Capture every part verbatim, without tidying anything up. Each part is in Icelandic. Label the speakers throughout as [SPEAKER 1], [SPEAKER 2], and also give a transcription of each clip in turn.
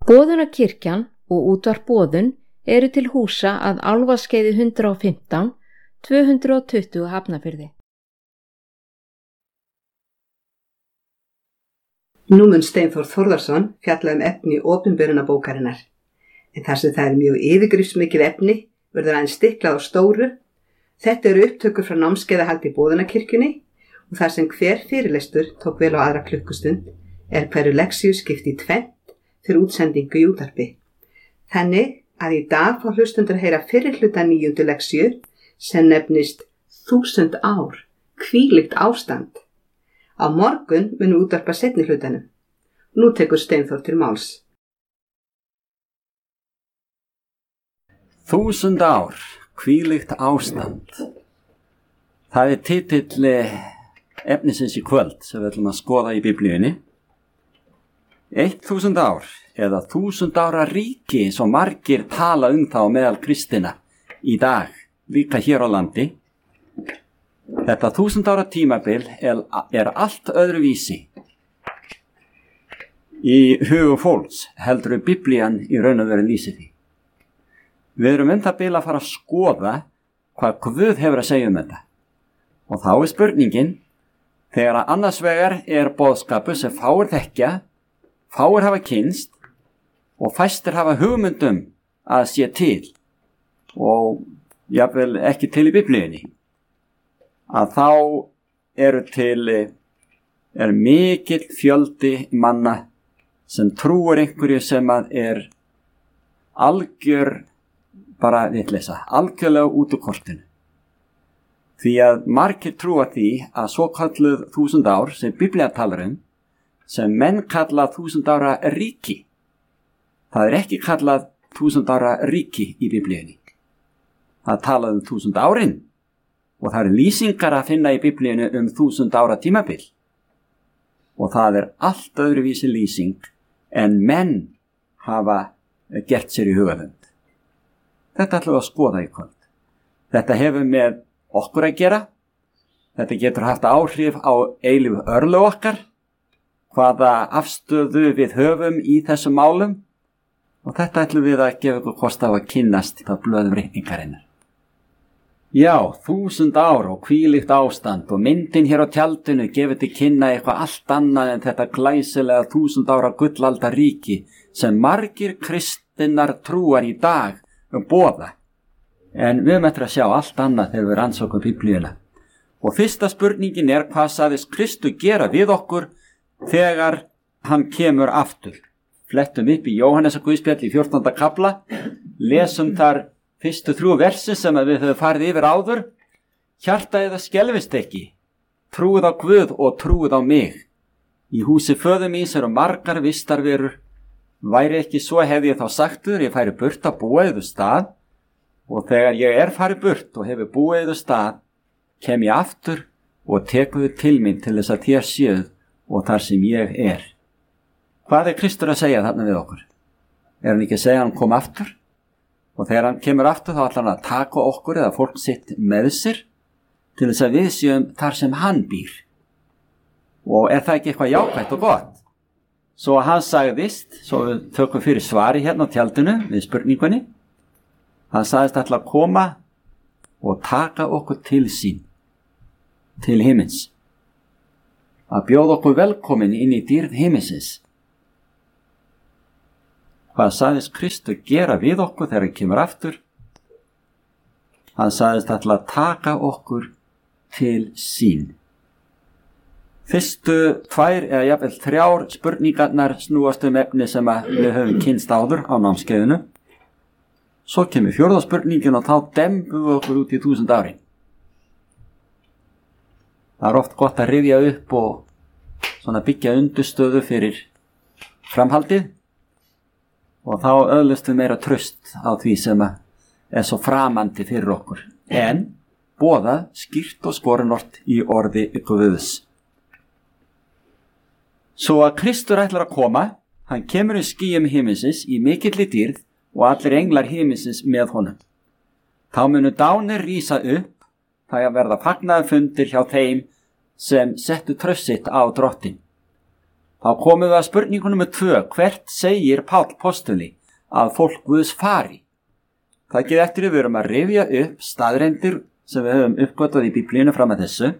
[SPEAKER 1] Boðunarkirkjan og útvarp Boðun eru til húsa að Álfaskeiði hundrað og fimmtán, tvö hundruð tuttugu Hafnarfirði.
[SPEAKER 2] Nú mun Steinþór Þórðarson fjalla um efni opinberunarbókarinnar, en þar sem það er mjög yfirgripsmikið efni verður aðeins stiklað á stóru. Þetta eru upptökur frá námskeiðahaldi í Boðunarkirkjunni og þar sem hver fyrirlestur tók vel á aðra klukkustund er hverju lexíu skipt í tvennt fyrir útsendingu í útvarpi. Þannig að í dag fá hlustundur að heyra fyrri hluta níundu lexíu sem nefnist Þúsund ár, hvílíkt ástand. Á morgun munum útvarpa seinni hlutanum. Nú tekur Steinþór til máls.
[SPEAKER 3] Þúsund ár, hvílíkt ástand. Það er titill efnisins í kvöld sem við ætlum að skoða í Biblíunni. Eitt þúsund ár eða þúsund ára ríki eins og margir tala um þá meðal kristina í dag, líka hér á landi. Þetta þúsund ára tímabil er, er allt öðruvísi í hugum fólks heldur við Biblían í raun og veru lýsir því. Við erum um það bil að fara að skoða hvað Guð hefur að segja um þetta. Og þá er spurningin, þegar að annars vegar er boðskapur sem fáir þekkja, fáir hafa kynst og fæstir hafa hugmyndum að sé til og jafnvel ekki til í Biblíunni, að þá eru til er mikill fjöldi manna sem trúir einhverju sem að er algjör bara vitleysa, algjörlega út úr kortinu. Því að margir trúa því að svo kalluð þúsund ár sem Biblía talar um, sem menn kalla þúsund ára ríki. Það er ekki kallað þúsund ára ríki í Biblíunni. Það talað um þúsund árin og það eru lýsingar að finna í Biblíunni um þúsund ára tímabil. Og það er allt öðruvísi lýsing en menn hafa gert sér í hugaðund. Þetta ætlum við að skoða í kvöld. Þetta hefur með okkur að gera. Þetta getur haft áhrif á eilífu örlög okkar, hvaða afstöðu við höfum í þessum málum, og þetta ætlum við að gefa ykkur kost á að kynnast það blöðum reikningarinnar. Já, þúsund ár og hvílíkt ástand og myndin hér á tjaldinu gefur til kynna eitthvað allt annað en þetta glæsilega þúsund ára gullalda ríki sem margir kristinnar trúar í dag um boða. En við möttum að sjá allt annað þegar við rannsókum Biblíuna. Og fyrsta spurningin er, hvað sagðist Kristur gera við okkur þegar hann kemur aftur? Flettum upp í Jóhannesarguðspjall í fjórtánda kafla, lesum þar fyrstu þrjú versi sem við höfum farið yfir áður. Hjarta eða skelfist ekki, trúið á Guð og trúið á mig. Í húsi föður míns eru margar vistarverur. Væri ekki svo hefði ég þá sagtur, ég færi burt að búa yður stað, og þegar ég er farið burt og hefur búið yður stað, kem ég aftur og tekuðu til mín til þess að þér séuð og þar sem ég er. Hvað er Kristur að segja þarna við okkur? Er hann ekki að segja að hann kom aftur? Og þegar hann kemur aftur þá ætlar hann að taka okkur eða fólk sitt með sér til þess að við séum þar sem hann býr. Og er það ekki eitthvað jákvætt og gott? Svo hann sagðist, svo við tökum fyrir svari hérna á tjaldinu við spurningunni, hann sagðist ætla að koma og taka okkur til sín, til himins. Að bjóða okkur velkomin inn í dýrð himinsins. Hvað sagðist Kristur gera við okkur þegar hann kemur aftur? Hann sagðist ætla að taka okkur til sín. Fyrstu tvær eða jafnvel þrjár spurningarnar snúast um efni sem við höfum kynst áður á námskeiðinu. Svo kemur fjórða spurningin og þá dembum við okkur út í þúsund árin. Það er oft gott að rifja upp og svona byggja undirstöðu fyrir framhaldið og þá öðlust við meira traust á því sem er svo framandi fyrir okkur. En boðað skýrt og skorinort í orði Guðs. Svo að Kristur ætlar að koma, hann kemur í skýjum himinsins í mikilli dýrð og allir englar himinsins með honum. Þá munu dánir rísa upp, það að verða fagnaðarfundir hjá þeim sem settu traust sitt á drottin. þá komum við að spurningunum með tvö. Hvert segir Páll postuli að fólk Guðs fari? Það getur eftir við erum að rifja upp staðreyndir sem við höfum uppgötvað í Biblíunni fram að þessu.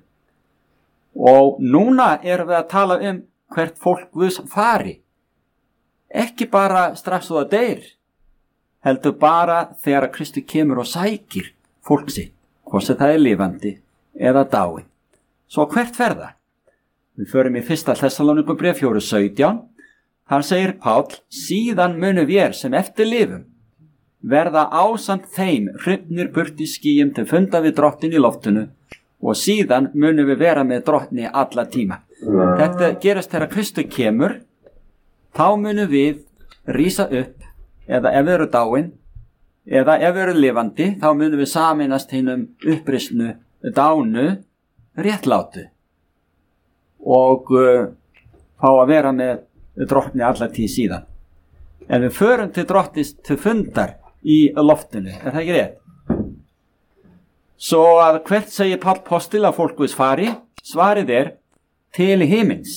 [SPEAKER 3] Og núna erum við að tala um hvert fólk Guðs fari. Ekki bara strax og það deyr, heldur bara þegar Kristur kemur og sækir fólk sitt, hvort sem það er lifandi eða dáið. Svo hvert fer það? Við förum í fyrsta Þessalónikubréf fjórar sautján. Hann segir Páll, síðan munu vér sem eftir lifum verða ásamt þeim hrifnir burt í skýjum til funda við drottin í loftinu og síðan munu við vera með drottni alla tíma. Þetta gerast þegar Kristur kemur, þá munu við rísa upp, eða ef við eru dáin, eða ef við eru lifandi, þá munu við saminast hinum upprisnu dánu réttlátu og uh, fá að vera með drottni alla tíð síðan. En við förum til drottins til fundar í loftinu, er það ekki rétt? Svo að hvert segir Páll postil að fólk Guðs fari? Svarið er til himins.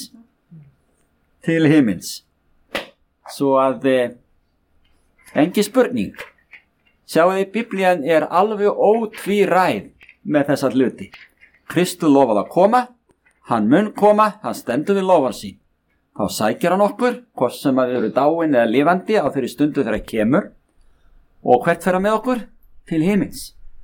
[SPEAKER 3] Til himins. Svo að eh, engi spurning. Sjáuði, Biblían er alveg ótvíræð með þessa hluti. Kristur lofaði að koma, hann mun koma, hann stendur við lofar sín. Þá sækir hann okkur, hvort sem að við eru dáin eða lifandi á þeirri stundu þegar hann kemur. Og hvert fer hann með okkur? Til himins.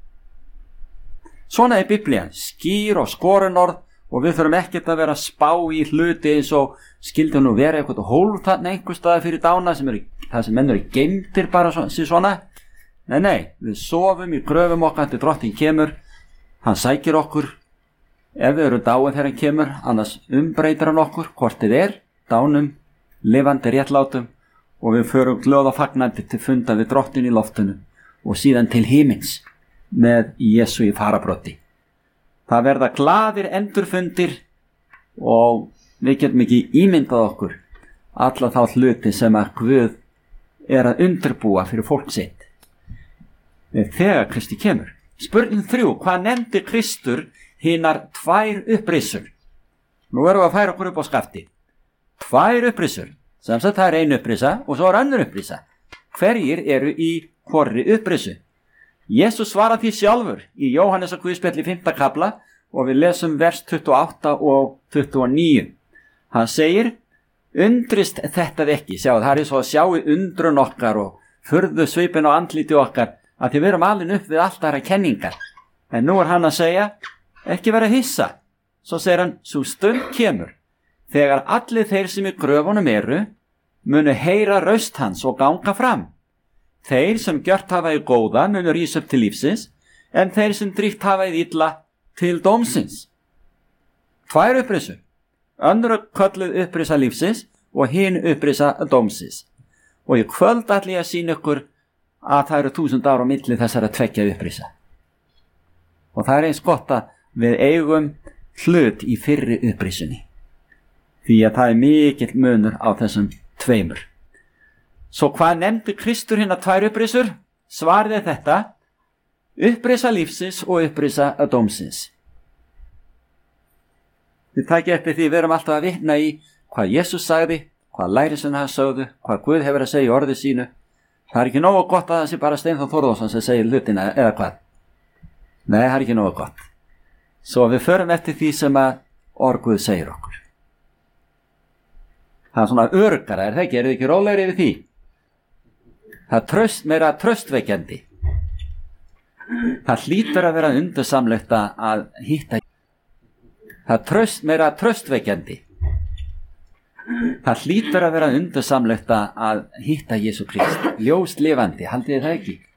[SPEAKER 3] Svona er Biblían, skýr og skorunorð og við þurfum ekkert að vera að spá í hluti eins og skildi nú vera eitthvað hólf þarna einhver staði fyrir dána sem eru, það sem menn eru geymdir bara svona. Nei, nei, við sofum í gröfum okkar til drottin kemur, hann sækir okkur, ef við eru dáið þegar hann kemur, annars umbreytir hann okkur, hvort þið er, dánum, lifandi réttlátum, og við förum glöð og fagnandi til funda við drottin í loftinu og síðan til himins með Jesú í farabrotti. Það verða glaðir endurfundir og við getum ekki ímyndað okkur alla þá hluti sem að Guð er að undirbúa fyrir fólk sitt þegar Kristi kemur. Spurning þrjú, hvað nefndi Kristur hinar tvær upprisur? Nú erum við að færa okkur upp á skafti. Tvær upprisur. Sem sagt það er einu upprisa og svo er önnur upprisa. Hverjir eru í hvorri upprisu? Jesús svarar því sjálfur í Jóhannesar guðspjalli fimmta kafla og við lesum vers tuttugu og átta og tuttugu og níu. Hann segir, undrist þetta ekki. Sjá, það er svo að sjá í undrun okkar og furðu svipin á andliti okkar að þið verum alveg upp við allt aðra kenningar. En nú er hann að segja, ekki vera hissa. Svo segir hann, svo stund kemur. Þegar allir þeir sem í gröfunum eru, munu heyra raust hans og ganga fram. Þeir sem gjört hafa í góða munu rísa upp til lífsins, en þeir sem dríft hafa í illa til dómsins. Tvær upprisur. Önnur kölluð upprisa lífsins og hin upprisa dómsins. Og í kvöld ætla ég að sýna ykkur að það eru þúsund ára á milli þessara tveggja upprisa. Og það er eins gott að við eigum hlut í fyrri upprisunni. Því að það er mikill munur á þessum tveimur. Svo hvað nefndi Kristur hérna tvær upprisur? Svarið er þetta, upprisa lífsins og upprisa dómsins. Þið takið eftir því við erum alltaf að vitna í hvað Jesús sagði, hvað lærisveinar hans sögðu, hvað Guð hefur að segja í orði sínu. Það er ekki nógu gott að það sé bara Steinþór Þórðarsson sem segir hlutina eða hvað. Nei, það er ekki nógu gott. Svo við förum eftir því sem að orð Guð segir okkur. Það er svona örgara, er það ekki? Er þið ekki rólegri yfir því? Það er tröst, meira tröstvekjandi. Það hlýtur að vera undursamlegt að hitta. Það er tröst, meira tröstvekjandi. Það hlýtur að vera undursamlegt að hitta Jesú Krist. Ljóst lifandi, haldið þið það ekki?